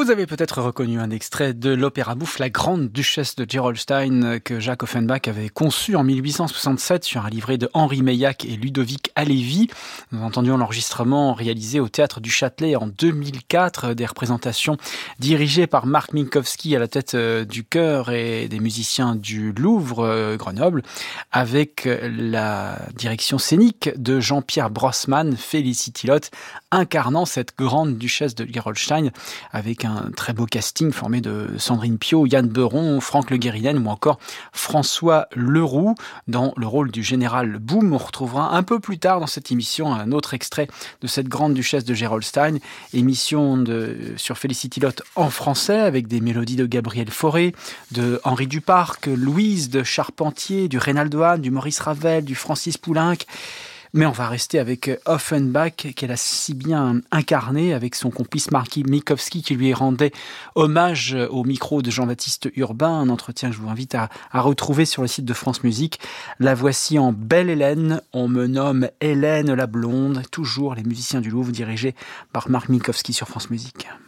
Vous avez peut-être reconnu un extrait de l'opéra bouffe La Grande Duchesse de Gerolstein que Jacques Offenbach avait conçu en 1867 sur un livret de Henri Meillac et Ludovic Halévy. Nous entendions l'enregistrement réalisé au Théâtre du Châtelet en 2004, des représentations dirigées par Marc Minkowski à la tête du chœur et des musiciens du Louvre Grenoble, avec la direction scénique de Jean-Pierre Brossman, Félicie Lotte, incarnant cette grande duchesse de Gerolstein, avec un très beau casting formé de Sandrine Piau, Yann Beuron, Franck Le Guérinen ou encore François Leroux. Dans le rôle du général Boum, on retrouvera un peu plus tard dans cette émission un autre extrait de cette grande duchesse de Gerolstein, émission sur Félicie Lotte en français avec des mélodies de Gabriel Fauré, de Henri Duparc, Louise de Charpentier, du Reynaldo Hahn, du Maurice Ravel, du Francis Poulenc. Mais on va rester avec Offenbach, qu'elle a si bien incarné avec son complice Marc Minkowski qui lui rendait hommage au micro de Jean-Baptiste Urbain, un entretien que je vous invite à retrouver sur le site de France Musique. La voici en Belle Hélène, on me nomme Hélène la Blonde, toujours les musiciens du Louvre dirigés par Marc Minkowski sur France Musique.